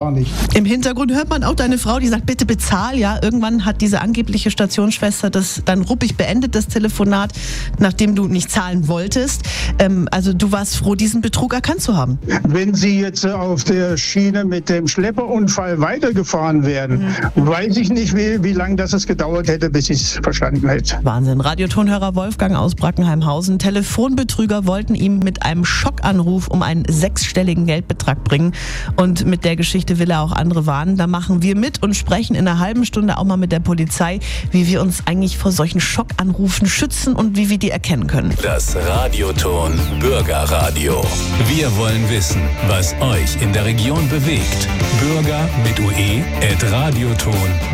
gar nicht. Im Hintergrund hört man auch deine Frau, die sagt, bitte bezahl, ja. Irgendwann hat diese angebliche Stationsschwester das dann ruppig beendet, das Telefonat, nachdem du nicht zahlen wolltest. Also du warst froh, diesen Betrug erkannt zu haben. Wenn Sie jetzt auf der Schiene mit dem Schlepperunfall weitergefahren wären, weiß ich nicht, wie lange das gedauert hätte, bis ich es verstanden hätte. Wahnsinn. Radiotonhörer Wolfgang aus Brackenheimhausen. Telefonbetrüger wollten ihm mit einem Schockanruf um einen 6-stelligen Geldbetrag bringen. Und mit der Geschichte will er auch andere warnen. Da machen wir mit und sprechen in einer halben Stunde auch mal mit der Polizei, wie wir uns eigentlich vor solchen Schockanrufen schützen und wie wir die erkennen können. Das Radioton Bürgerradio. Wir wollen wissen, was euch in der Region bewegt. Bürger mit ue@radioton.de